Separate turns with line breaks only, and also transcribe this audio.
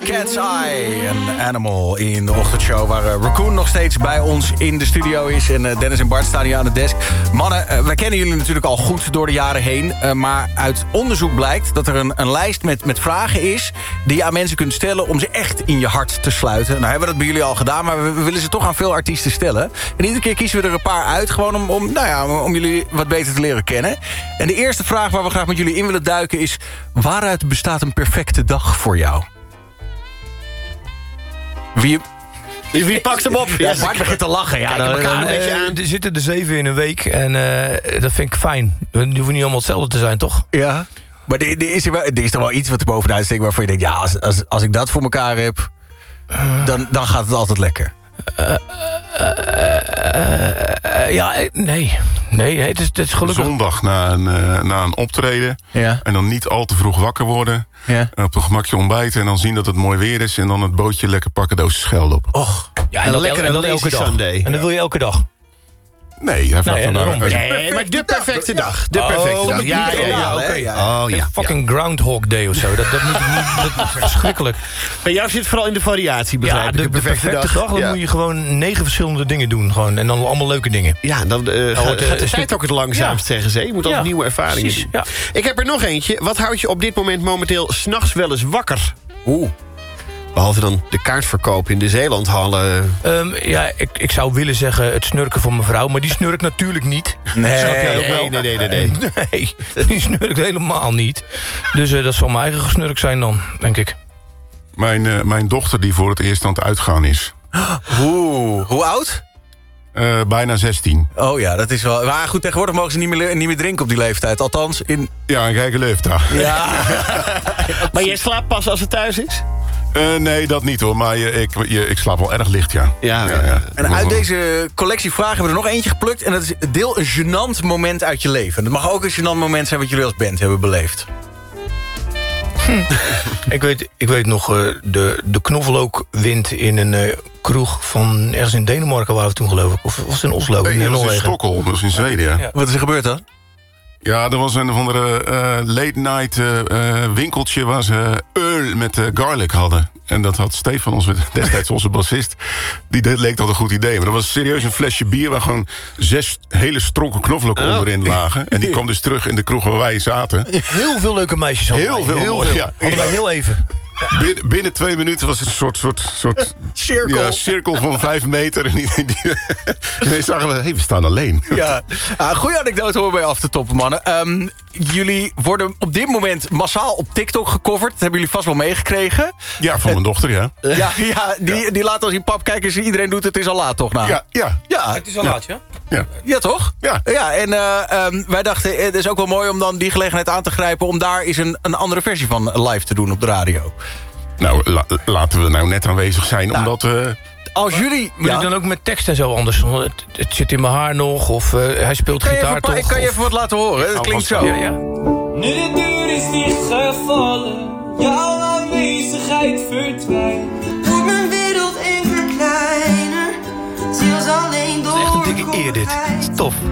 Cat's Eye, een Animal in de ochtendshow... waar Raccoon nog steeds bij ons in de studio is. En Dennis en Bart staan hier aan de desk. Mannen, wij kennen jullie natuurlijk al goed door de jaren heen. Maar uit onderzoek blijkt dat er een lijst met vragen is... die je aan mensen kunt stellen om ze echt in je hart te sluiten. Nou hebben we dat bij jullie al gedaan, maar we willen ze toch aan veel artiesten stellen. En iedere keer kiezen we er een paar uit... gewoon om jullie wat beter te leren kennen. En de eerste vraag waar we graag met jullie in willen duiken is... waaruit bestaat een perfecte dag voor jou?
Wie pakt hem op?
Ja, Bart begint te lachen. Ja,
er zitten er 7 in een week en dat vind ik fijn. We hoeven niet allemaal hetzelfde te zijn, toch?
Ja, maar er is toch wel iets wat er bovenuit steekt... waarvan je denkt, ja, als ik dat voor elkaar heb... dan gaat het altijd lekker. Nee, het is gelukkig...
Zondag na een optreden.
Ja.
En dan niet al te vroeg wakker worden.
Ja.
En op een gemakje ontbijten. En dan zien dat het mooi weer is. En dan het bootje lekker pakken, doosje Schelden op.
Och.
Ja, en dat elke dag.
Sunday.
En dat wil je elke dag.
Nee, hij vraagt
daarom.
Nee, maar de perfecte dag. De perfecte dag. Ja.
Fucking Groundhog Day of zo. Dat moet ik niet... Dat is verschrikkelijk.
Bij jou zit vooral in de variatie, begrijp ik.
De perfecte dag. Dan moet je gewoon 9 verschillende dingen doen. Gewoon. En dan allemaal leuke dingen.
Ja, dan gaat de tijd ook het langzaamst, zeggen ze. Je moet altijd nieuwe ervaringen doen.
Ja.
Ik heb er nog eentje. Wat houdt je op dit moment momenteel 's nachts wel eens wakker? Behalve dan de kaartverkoop in de Zeelandhallen.
Ik zou willen zeggen het snurken van mijn vrouw. Maar die snurkt natuurlijk niet.
Nee.
Nee, die snurkt helemaal niet. Dus dat zal mijn eigen gesnurk zijn dan, denk ik.
Mijn dochter die voor het eerst aan het uitgaan is.
Hoe oud?
Bijna 16.
Oh ja, dat is wel... Maar goed, tegenwoordig mogen ze niet meer drinken op die leeftijd. Althans, in...
Ja, een rijke leeftijd.
Ja.
Maar jij slaapt pas als het thuis is?
Nee, dat niet hoor. Maar ik slaap wel erg licht, ja.
Ja.
En uit deze collectie vragen hebben we er nog eentje geplukt. En dat is deel een gênant moment uit je leven. Dat mag ook een gênant moment zijn wat jullie als band hebben beleefd.
Ik weet nog, de knoflookwind in een kroeg van ergens in Denemarken waren we toen, geloof ik. Of was het in Oslo?
Nee, dat was in Stockholm, dat was in Zweden, ja.
Wat is er gebeurd dan?
Ja, er was een of andere late night winkeltje waar ze öl met garlic hadden. En dat had Stefan, destijds onze bassist, die leek dat een goed idee. Maar dat was serieus een flesje bier waar gewoon 6 hele stronken knoflook onderin lagen. En die kwam dus terug in de kroeg waar wij zaten.
Heel veel leuke meisjes hadden wij. Heel veel.
Ja.
Hadden wij heel even.
Binnen 2 minuten was het een soort
cirkel.
Ja, cirkel van 5 meter. En nee, zagen we, we staan alleen.
Ja, goede anekdote hoor bij af te toppen, mannen. Jullie worden op dit moment massaal op TikTok gecoverd. Dat hebben jullie vast wel meegekregen.
Ja, van mijn dochter, ja.
Die laat als in pap kijken. Dus iedereen doet het is al laat, toch? Nou?
Ja.
Het is al laat, ja?
Ja, toch?
Ja.
En wij dachten, het is ook wel mooi om dan die gelegenheid aan te grijpen... om daar eens een andere versie van live te doen op de radio.
Nou, laten we nou net aanwezig zijn, omdat...
Als jullie...
Moet ik dan ook met tekst en zo anders? Het zit in mijn haar nog, of hij speelt gitaar toch?
Ik kan je even wat laten horen, dat klinkt zo.
Ja.
Nu de deur is dichtgevallen, jouw aanwezigheid verdwijnt.
Wordt mijn wereld even kleiner, zie ons alleen door.
Het is echt een dikke eer dit. Tof.